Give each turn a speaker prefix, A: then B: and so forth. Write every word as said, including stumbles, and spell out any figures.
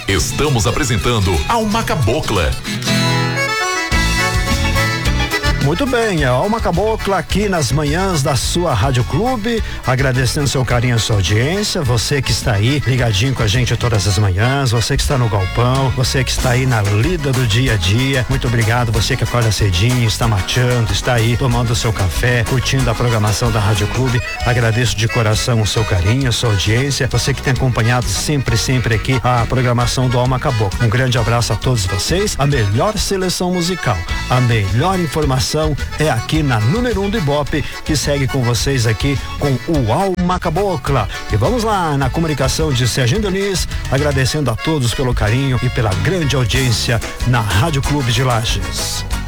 A: Estamos apresentando Alma Cabocla.
B: Muito bem, a Alma Cabocla aqui nas manhãs da sua Rádio Clube, agradecendo seu carinho, a sua audiência, você que está aí ligadinho com a gente todas as manhãs, você que está no galpão, você que está aí na lida do dia a dia, muito obrigado, você que acorda cedinho, está mateando, está aí tomando o seu café, curtindo a programação da Rádio Clube, agradeço de coração o seu carinho, a sua audiência, você que tem acompanhado sempre, sempre aqui a programação do Alma Cabocla. Um grande abraço a todos vocês, a melhor seleção musical, a melhor informação é aqui na número um do Ibope, que segue com vocês aqui com o Alma Cabocla. E vamos lá na comunicação de Serginho Diniz, agradecendo a todos pelo carinho e pela grande audiência na Rádio Clube de Lages.